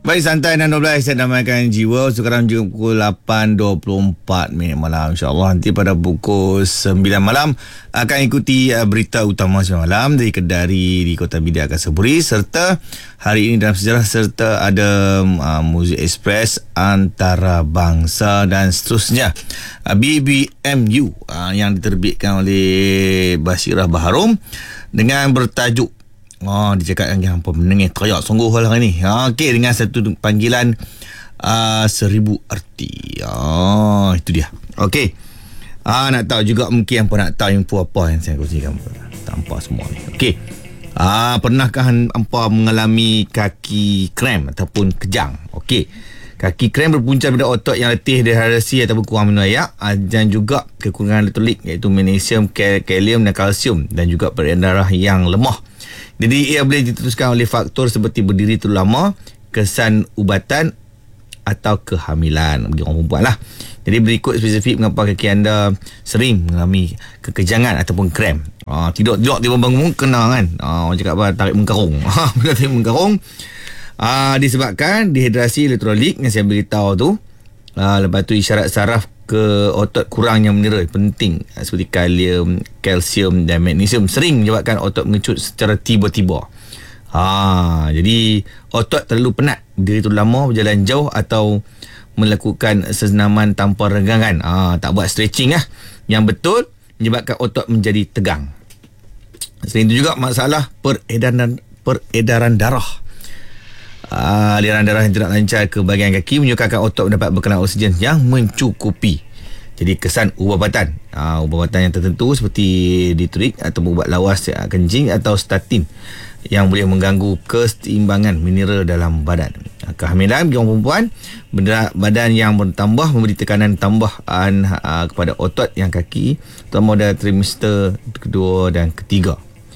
Baik, santai dan 12 saya damaikan jiwa. Sekarang juga pukul 8.24 malam. InsyaAllah nanti pada pukul 9 malam akan ikuti berita utama semalam dari Kedari di Kota Bidak Kasaburi. Serta hari ini dalam sejarah, serta ada Muzik Express antarabangsa dan seterusnya. BBMU yang diterbitkan oleh Basyirah Baharom dengan bertajuk dia cakap yang apa menengih teriak sungguh lah ni. Okey, dengan satu panggilan 1000 erti. Itu dia. Okey. Nak tahu juga mungkin apa nak tahu info apa yang saya kongsikan tanpa semua ni. Okey. Pernahkah hampa mengalami kaki krem ataupun kejang? Okey. Kaki krem berpunca pada otot yang letih, dehidrasi ataupun kurang minum air, dan juga kekurangan elektrolit iaitu magnesium, kalium dan kalsium, dan juga peredaran darah yang lemah. Jadi ia boleh diteruskan oleh faktor seperti berdiri terlalu lama, kesan ubatan atau kehamilan bagi orang perempuan lah. Jadi berikut spesifik mengapa kaki anda sering mengalami kekejangan ataupun krem. Tidur tiba bangun kena kan. Orang cakap apa, tarik mengkarung. Bila tarik mengkarung, disebabkan dehidrasi elektrolit yang saya beritahu tu. Lepas tu isyarat saraf ke otot kurangnya mineral penting seperti kalium, kalsium dan magnesium sering menyebabkan otot mengecut secara tiba-tiba. Jadi otot terlalu penat, berdiri terlalu lama, berjalan jauh atau melakukan senaman tanpa renggangan, tak buat stretching yang betul, menyebabkan otot menjadi tegang. Selain itu juga masalah peredaran darah. Aliran darah yang tidak lancar ke bahagian kaki menyebabkan otot mendapat bekalan oksigen yang mencukupi. Jadi kesan ubatan, ubatan yang tertentu seperti ditrik atau ubat lawas kencing atau statin yang boleh mengganggu keseimbangan mineral dalam badan. Kehamilan bagi orang perempuan, badan yang bertambah memberi tekanan tambahan kepada otot yang kaki, terutama pada trimester kedua dan ketiga.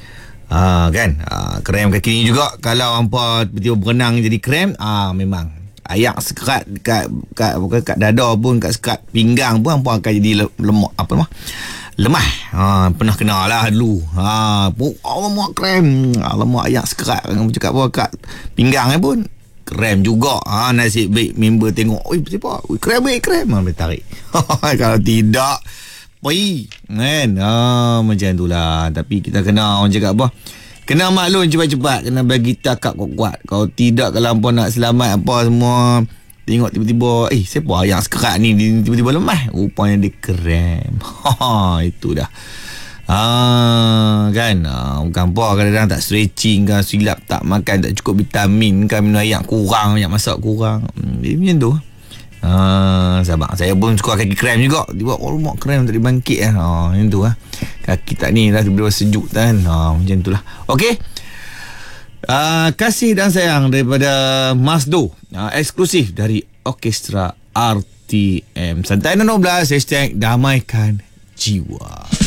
Krem kaki ni juga, kalau hampa tiba-tiba berenang jadi krem, memang ayak sekerat kat dada pun, kat sekerat pinggang pun hampa akan jadi lemah. Pernah kena lah dulu. Alamak krem, alamak ayak sekerat, cakap apa kat pinggang pun krem juga. Nasib baik member tengok, siapa krem boleh tarik. Kalau tidak kan, macam itulah. Tapi kita kena, orang cakap apa, kena maklum cepat-cepat, kena bagi takak kuat-kuat. Kalau tidak, kalau hampa nak selamat apa semua, tengok tiba-tiba siapa yang sekerat ni tiba-tiba lemah, rupanya dia krem. Itu dah. Kan, bukan apa, kadang-kadang tak stretching kan, silap tak makan, tak cukup vitamin kan, minum air kurang, banyak masak kurang. Jadi macam tu. Sabar, saya pun suka kaki krem juga. Tiba mak krem tak dibangkit macam tu kaki tak ni dah tiba-tiba sejuk kan. Macam tu lah. Okey, kasih dan sayang daripada Masdo, eksklusif dari Orkestra RTM. Santai dan 12 #damaikan jiwa.